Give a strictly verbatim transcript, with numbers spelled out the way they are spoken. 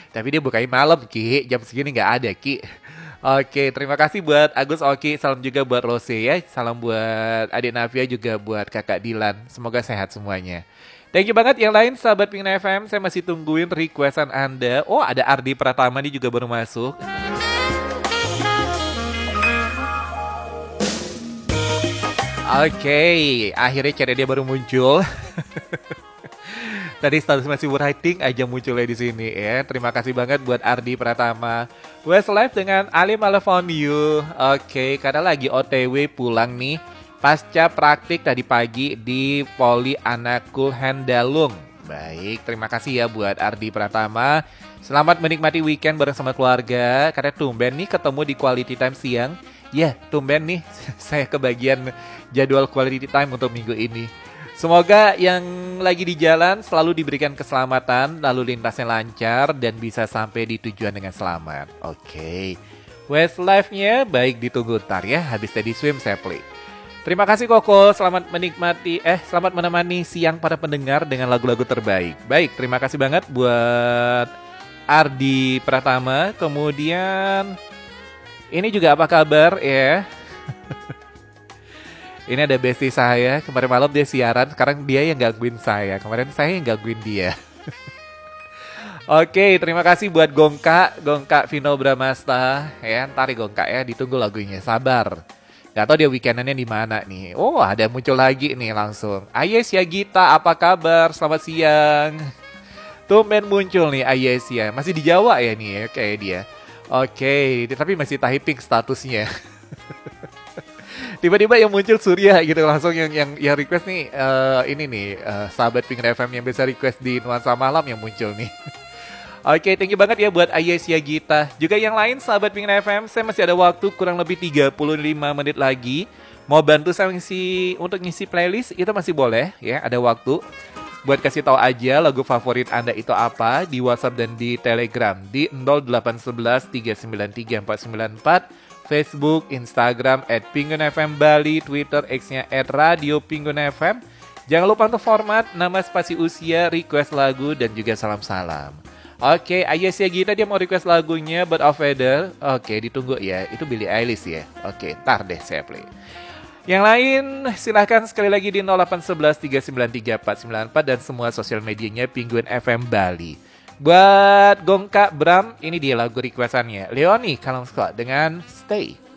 Tapi dia bukanya malam, Ki. Jam segini nggak ada, Ki. Oke, terima kasih buat Agus Oki. Salam juga buat Rose ya. Salam buat adik Navia juga buat kakak Dilan. Semoga sehat semuanya. Thank you banget yang lain sahabat Pingin F M. Saya masih tungguin requestan Anda. Oh, ada Ardi Pratama nih juga baru masuk. Oke, akhirnya cara dia baru muncul. Tadi status masih writing aja munculnya di sini ya. Terima kasih banget buat Ardi Pratama. Westlife dengan Alim I Found You. Oke, karena lagi O T W pulang nih. Pasca praktik tadi pagi di Poli Anakul Handalung. Baik, terima kasih ya buat Ardi Pratama. Selamat menikmati weekend bareng sama keluarga. Karena tumben nih ketemu di quality time siang. Ya, tumben nih saya kebagian jadwal quality time untuk minggu ini. Semoga yang lagi di jalan selalu diberikan keselamatan, lalu lintasnya lancar, dan bisa sampai di tujuan dengan selamat. Oke, Westlife-nya baik ditunggu ntar ya, habis tadi swim saya play. Terima kasih Koko, selamat menikmati, eh selamat menemani siang para pendengar dengan lagu-lagu terbaik. Baik, terima kasih banget buat Ardi Pratama, kemudian ini juga apa kabar ya? Ini ada bestie saya, kemarin malam dia siaran, sekarang dia yang gangguin saya. Kemarin saya yang gangguin dia. Oke, terima kasih buat Gongka, Gongka Vino Bramasta. Ya, ntar ya Gongka ya, ditunggu lagunya, sabar. Gak tau dia weekendannya di mana nih. Oh, ada muncul lagi nih langsung. Ayes ya Gita, apa kabar? Selamat siang. Tumben muncul nih Ayes ya. Masih di Jawa ya nih ya, kayak dia. Oke, tapi masih typing statusnya. Tiba-tiba yang muncul Surya gitu langsung yang yang yang request nih uh, ini nih uh, sahabat Pingin F M yang bisa request di nuansa malam yang muncul nih. Oke, okay, thank you banget ya buat Ayesya Gita. Juga yang lain sahabat Pingin F M, saya masih ada waktu kurang lebih tiga puluh lima menit lagi. Mau bantu saya ngisi untuk ngisi playlist itu masih boleh ya, ada waktu. Buat kasih tahu aja lagu favorit Anda itu apa di WhatsApp dan di Telegram di nol delapan satu satu tiga sembilan tiga empat sembilan empat. Facebook, Instagram, at Pinggun F M Bali, Twitter, X-nya at Radio Pinggun F M. Jangan lupa untuk format, nama, spasi usia, request lagu, dan juga salam-salam. Oke, Ayesya Gita dia mau request lagunya Bird of Feather. Oke, ditunggu ya, itu Billie Eilish ya. Oke, ntar deh saya play. Yang lain silahkan sekali lagi di nol delapan satu satu tiga sembilan tiga empat sembilan empat dan semua sosial medianya Pinggun F M Bali. Buat Gongka Bram, ini dia lagu requestannya. Leonie Kalem Scott dengan Stay.